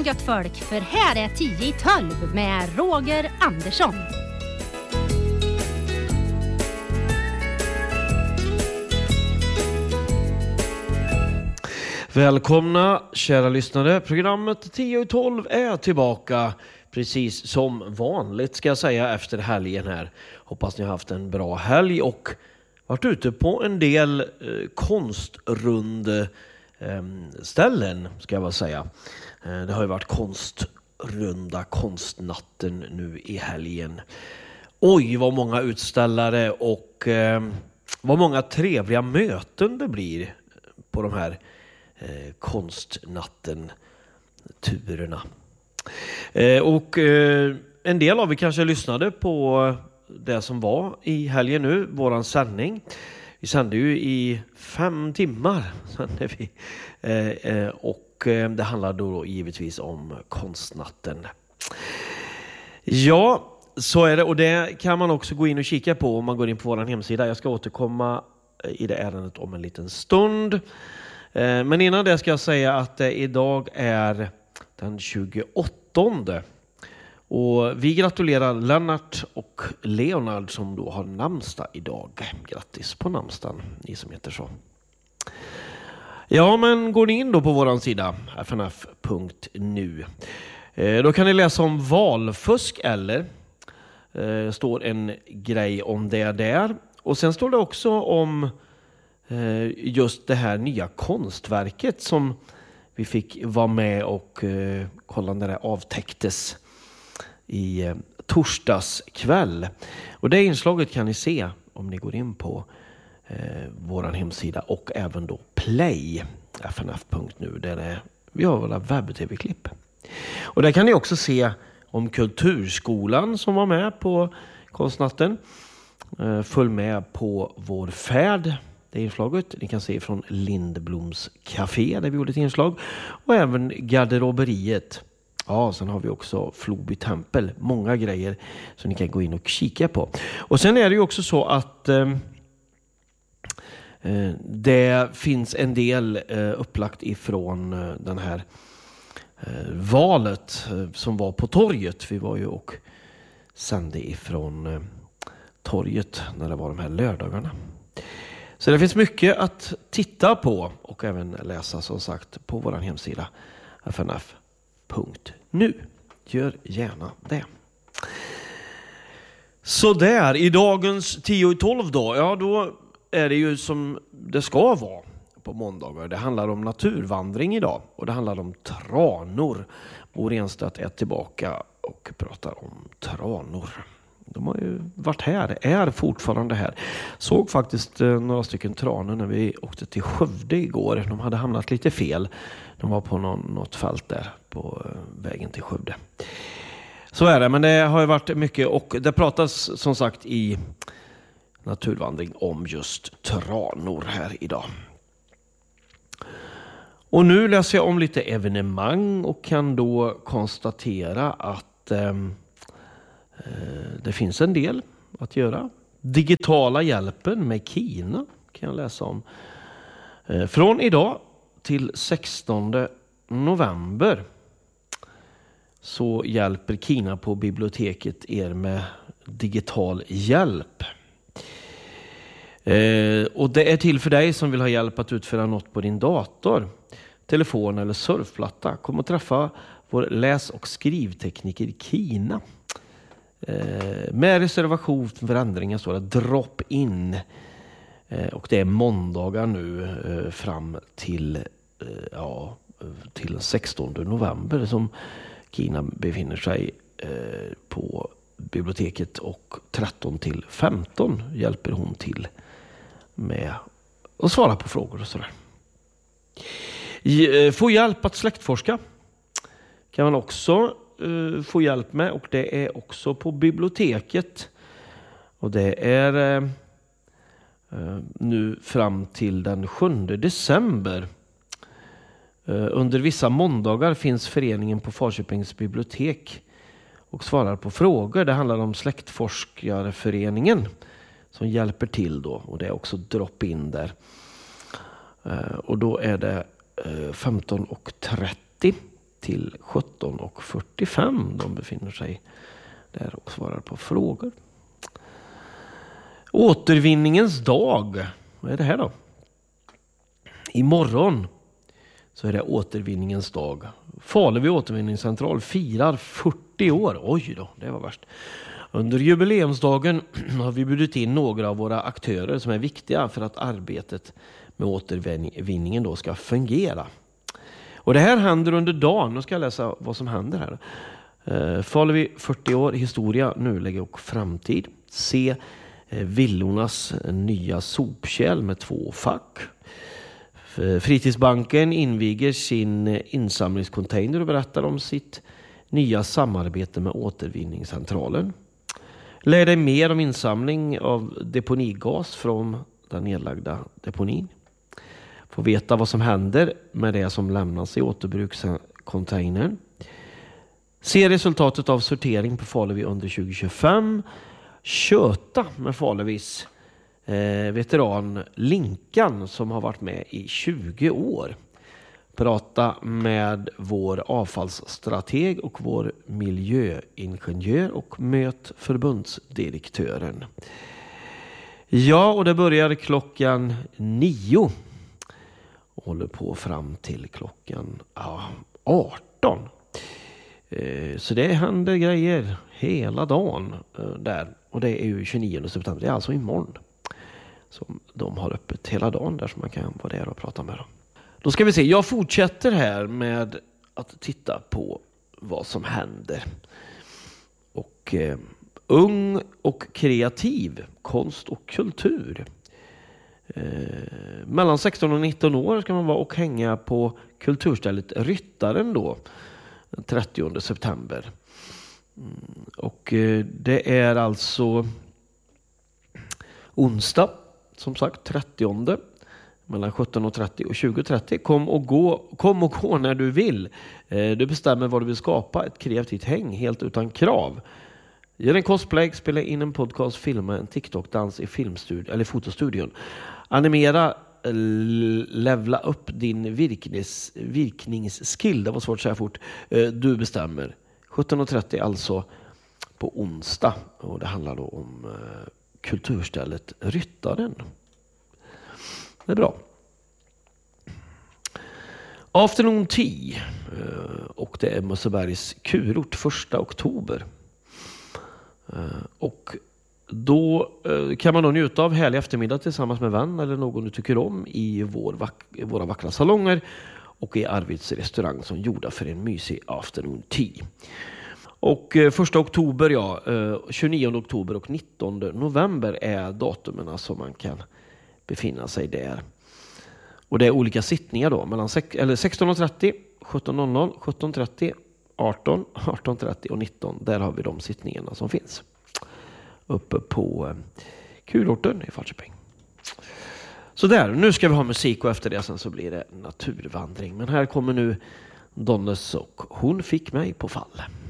igen gött folk, för här är 10 i 12 med Roger Andersson. Välkomna kära lyssnare. Programmet 10 i 12 är tillbaka precis som vanligt ska jag säga efter helgen här. Hoppas ni har haft en bra helg och varit ute på en del konstrund ställen ska jag väl säga. Det har ju varit konstnatten nu i helgen. Oj vad många utställare och vad många trevliga möten det blir på de här konstnatten turerna. Och en del av er kanske lyssnade på det som var i helgen nu, våran sändning. Vi sände ju i 5 timmar sände vi. Och det handlar då givetvis om konstnatten. Ja, så är det. Och det kan man också gå in och kika på om man går in på vår hemsida. Jag ska återkomma i det ärendet om en liten stund. Men innan det ska jag säga att idag är den 28. Och vi gratulerar Lennart och Leonard som då har namnsdag idag. Grattis på namnsdagen, ni som heter så. Ja, men går ni in då på våran sida fnf.nu. Då kan ni läsa om valfusk eller står en grej om det där. Och sen står det också om just det här nya konstverket som vi fick vara med och kolla när det avtäcktes i torsdags kväll. Och det inslaget kan ni se om ni går in på våran hemsida och även då play fnf.nu där vi har våra webb-tv-klipp. Och där kan ni också se om Kulturskolan som var med på konstnatten. Följ med på vår färd. Det inslaget. Ni kan se från Lindbloms café där vi gjorde ett inslag. Och även garderoberiet. Ja, sen har vi också Floby tempel. Många grejer som ni kan gå in och kika på. Och sen är det ju också så att det finns en del upplagt ifrån den här valet som var på torget. Vi var ju och sände ifrån torget när det var de här lördagarna. Så det finns mycket att titta på och även läsa som sagt på vår hemsida fnf.nu. Gör gärna det. Så där, i dagens 10 i 12 då, ja då är det ju som det ska vara på måndagar. Det handlar om naturvandring idag och det handlar om tranor. Bo Renstedt är tillbaka och pratar om tranor. De har ju varit här, är fortfarande här. Såg faktiskt några stycken tranor när vi åkte till Skövde igår. De hade hamnat lite fel. De var på något fält där på vägen till Skövde. Så är det, men det har ju varit mycket och det pratas som sagt i naturvandring om just tranor här idag. Och nu läser jag om lite evenemang och kan då konstatera att det finns en del att göra. Digitala hjälpen med Kina kan jag läsa om. Från idag till 16 november så hjälper Kina på biblioteket er med digital hjälp. Och det är till för dig som vill ha hjälp att utföra något på din dator, telefon eller surfplatta. Kom och träffa vår läs- och skrivtekniker i Kina. Med reservation för ändringar står det drop in. Och det är måndagar nu fram till till 16 november som Kina befinner sig på biblioteket och 13 till 15 hjälper hon till med att svara på frågor och sådär. Få hjälp att släktforska kan man också få hjälp med och det är också på biblioteket och det är nu fram till den 7 december. Under vissa måndagar finns föreningen på Falköpings bibliotek och svarar på frågor. Det handlar om släktforskarföreningen som hjälper till då och det är också drop-in där. Och då är det 15:30 till 17:45. De befinner sig där och svarar på frågor. Återvinningens dag. Vad är det här då? Imorgon så är det återvinningens dag. Faluvi återvinningscentral firar 40 år. Oj då, det var värst. Under jubileumsdagen har vi bjudit in några av våra aktörer som är viktiga för att arbetet med återvinningen då ska fungera. Och det här händer under dagen. Nu ska jag läsa vad som händer här. Faluvi 40 år, historia, nuläge och framtid. Se villornas nya sopkärl med 2 fack. Fritidsbanken inviger sin insamlingscontainer och berättar om sitt nya samarbete med återvinningscentralen. Lär dig mer om insamling av deponigas från den nedlagda deponin. Få veta vad som händer med det som lämnas i återbrukscontainern. Se resultatet av sortering på Faluvi under 2025. Köta med Faluvis veteran Linkan som har varit med i 20 år. Prata med vår avfallsstrateg och vår miljöingenjör och möt förbundsdirektören. Ja, och det börjar klockan 9 och håller på fram till klockan 18. Så det händer grejer hela dagen där. Och det är ju 29 september, det är alltså imorgon. Som de har öppet hela dagen där, så man kan vara där och prata med dem. Då ska vi se, jag fortsätter här med att titta på vad som händer. Och ung och kreativ, konst och kultur. Mellan 16 och 19 år ska man vara och hänga på kulturstället Ryttaren då, den 30 september. Och det är alltså onsdag, som sagt 30, mellan 17:30 och 20:30. Kom och gå när du vill. Du bestämmer vad du vill skapa, ett kreativt häng helt utan krav. Gör en cosplay, spela in en podcast, filma en TikTok-dans i filmstudion eller fotostudion. Animera, levla upp din virkningsskill. Det var svårt att säga fort. Du bestämmer. 17:30 alltså på onsdag. Och det handlar då om kulturstället Ryttaren. Det är bra. Afternoon Tea. Och det är Mössebergs kurort 1 oktober. Och då kan man då njuta av härlig eftermiddag tillsammans med vän eller någon du tycker om i våra vackra salonger och i Arvids restaurang som gjorda för en mysig afternoon tea. Och 1 oktober, 29 oktober och 19 november är datumen som man kan befinna sig där. Och det är olika sittningar då, mellan 16:30, 17:00, 17:30, 18, 18:30 och 19. Där har vi de sittningarna som finns uppe på kurorten i Falköping. Så där, nu ska vi ha musik och efter det sen så blir det naturvandring. Men här kommer nu Donnes och Hon fick mig på fall.